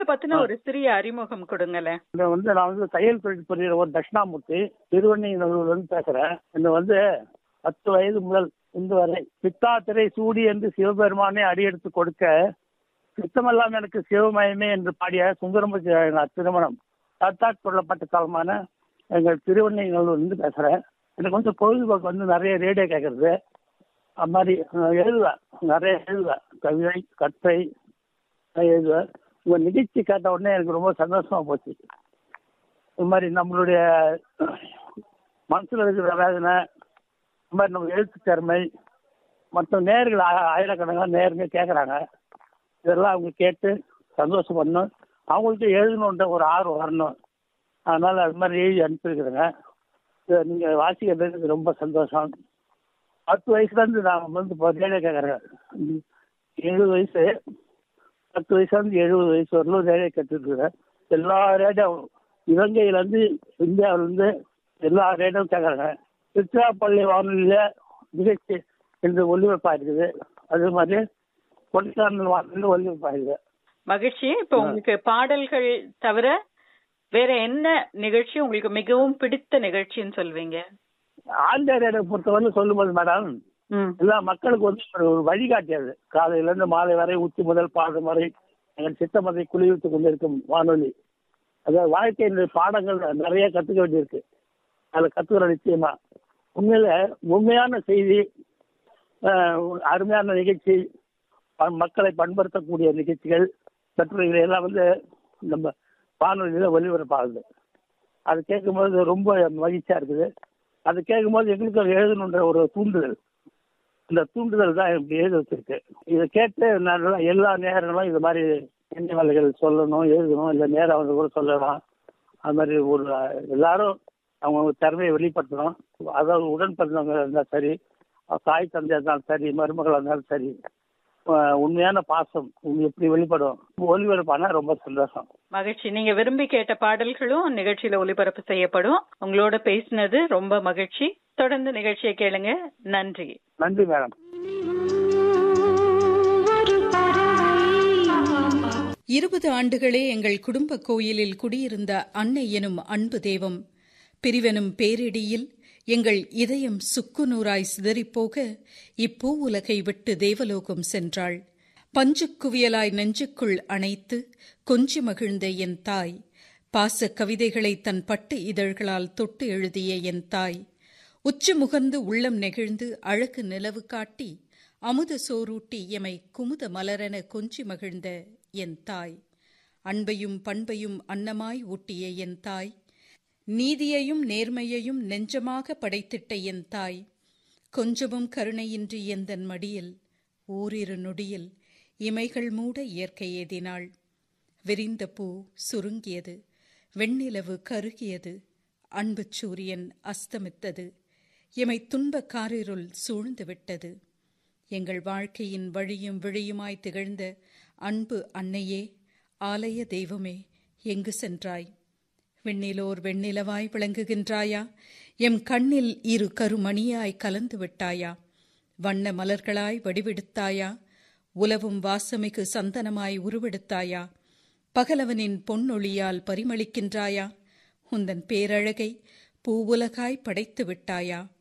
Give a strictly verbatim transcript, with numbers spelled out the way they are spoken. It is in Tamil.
பத்தின ஒரு சிறிய அறிமுகம் கொடுங்களேன். இதை வந்து நான் வந்து தையல் தொழில் புரிகிற ஒரு தட்சிணாமூர்த்தி திருவண்ணூர்ல இருந்து பேசுறேன். இந்த வந்து பத்து வயது முதல் இன்று வரை பித்தா திரை சூடி என்று சிவபெருமானே அடியெடுத்து கொடுக்க சித்தமெல்லாம் எனக்கு சிவமயமே என்று பாடிய சுந்தரமூர்த்தி திருமணம் தத்தாட் கொள்ளப்பட்ட காலமான எங்கள் திருவண்ணூர்ல இருந்து பேசுறேன். எனக்கு வந்து பொழுதுபோக்கு வந்து நிறைய ரேடியோ கேட்கறது, அது மாதிரி எழுதுவேன், நிறைய எழுதுவேன், கவிதை கட்டுரை எழுதுவேன். உங்க நிகழ்ச்சி கேட்ட உடனே எனக்கு ரொம்ப சந்தோஷமா போச்சு. இது மாதிரி நம்மளுடைய மனசுல இருக்கிற வேதனை, இந்த மாதிரி நம்ம எழுத்து திறமை, மற்ற நேர்கள் ஆயிரக்கணக்கான நேருங்க கேட்குறாங்க. இதெல்லாம் அவங்க கேட்டு சந்தோஷம் பண்ணணும், அவங்களுக்கு எழுதணுன்ற ஒரு ஆர்வம் வரணும். அதனால் அது மாதிரி எழுதி அனுப்பியிருக்கிறேங்க. இதை நீங்கள் வாசிக்கிறதுக்கு ரொம்ப சந்தோஷம். பத்து வயசுலேருந்து நான் வந்து இப்போ ரேடியோ கேட்குறேன். எழுபது வயசு பத்து வயசுலேருந்து எழுபது வயசு வரலும் ரேடியோ கேட்டுருக்குறேன். எல்லா ரேடியோ இலங்கையிலேருந்து இந்தியாவிலேருந்து எல்லா ரேடியோவும் கேட்குறாங்க. திருச்சிராப்பள்ளி வானொலியில் நிகழ்ச்சி என்று ஒலிபரப்பாக இருக்குது. அதே மாதிரி கொடைக்கானல் வானொலியில் ஒலிபரப்பாக இருக்குது. மகிழ்ச்சி. இப்போ உங்களுக்கு பாடல்கள் தவிர வேற என்ன நிகழ்ச்சி உங்களுக்கு மிகவும் பிடித்த நிகழ்ச்சின்னு சொல்வீங்க? ஆந்திர ரேடியோ பொறுத்தவரை சொல்லும்போது மேடம், எல்லா மக்களுக்கு வந்து ஒரு வழிகாட்டியது. காலையிலேருந்து மாலை வரை உச்சி முதல் பாடம் வரை எங்கள் சித்தமதை குளிர்வித்துக் கொண்டிருக்கும் வானொலி. அதாவது வாழ்க்கையினுடைய பாடங்கள் நிறைய கற்றுக்க வேண்டியிருக்கு. அதில் கற்றுக்கிற நிச்சயமா உண்மையில உண்மையான செய்தி, அருமையான நிகழ்ச்சி, மக்களை பண்படுத்தக்கூடிய நிகழ்ச்சிகள், கட்டுரைகள் எல்லாம் வந்து நம்ம வானொலியில் ஒலிபரப்பாகுது. அது கேட்கும்போது ரொம்ப மகிழ்ச்சியாக இருக்குது. அது கேட்கும்போது எங்களுக்கு எழுதணுன்ற ஒரு தூண்டுதல், இந்த தூண்டுதல் தான் இப்படி எழுத வச்சிருக்கு. இதை கேட்டு நல்லா எல்லா நேரங்களும் இது மாதிரி எண்ணெய் வேலைகள் சொல்லணும், எழுதணும், இல்லை நேரம் அவங்க கூட சொல்லலாம். அது மாதிரி ஒரு எல்லாரும் அவங்க திறமையை வெளிப்படுத்தணும். அதாவது உடன் பிறந்தவங்க இருந்தால் சரி, தாய் தந்தையாக இருந்தாலும் சரி, மருமகளாக இருந்தாலும் சரி, உண்மையான பாசம் எப்படி வெளிப்படும் ஒலிபரப்பானா ரொம்ப சந்தோஷம். மகிழ்ச்சி. நீங்க விரும்பி கேட்ட பாடல்களும் நிகழ்ச்சியில ஒலிபரப்பு செய்யப்படும். உங்களோட பேசினது ரொம்ப மகிழ்ச்சி. தொடர்ந்து நிகழ்ச்சியை கேளுங்க. நன்றி. நன்றி மேடம். இருபது ஆண்டுகளே எங்கள் குடும்ப கோயிலில் குடியிருந்த அன்னை எனும் அன்பு தெய்வம் பிரிவெனும் பேரிடியில் எங்கள் இதயம் சுக்குநூறாய் சிதறிப்போக இப்பூ உலகை விட்டு தேவலோகம் சென்றாள். பஞ்சு குவியலாய் நெஞ்சுக்குள் அணைத்து கொஞ்சி மகிழ்ந்த என் தாய், பாச கவிதைகளை தன் பட்டு இதழ்களால் தொட்டு எழுதிய என் தாய், உச்சி முகர்ந்து உள்ளம் நெகிழ்ந்து அழகு நிலவு காட்டி அமுத சோரூட்டி எமை குமுத மலரென கொஞ்சி மகிழ்ந்த என் தாய், அன்பையும் பண்பையும் அன்னமாய் ஊட்டிய என் தாய், நீதியையும் நேர்மையையும் நெஞ்சமாக படைத்திட்ட என் தாய், கொஞ்சமும் கருணையின்றி எந்தன் மடியில் ஓரிரு நொடியில் இமைகள் மூட இயற்கை ஏதினாள். விரிந்த பூ சுருங்கியது, வெண்ணிலவு கருகியது, அன்பு சூரியன் அஸ்தமித்தது, எமை துன்ப காரிருள் சூழ்ந்து விட்டது. எங்கள் வாழ்க்கையின் வழியும் விழியுமாய் திகழ்ந்த அன்பு அன்னையே, ஆலய தெய்வமே, எங்கு சென்றாய்? விண்ணிலோர் வெண்ணிலவாய் விளங்குகின்றாயா? எம் கண்ணில் இரு கருமணியாய் கலந்து விட்டாயா? வண்ண மலர்களாய் வடிவெடுத்தாயா? உலவும் வாசமிகு சந்தனமாய் உருவெடுத்தாயா? பகலவனின் பொன்னொழியால் பரிமளிக்கின்றாயா? உந்தன் பேரழகை பூவுலகாய் படைத்து விட்டாயா?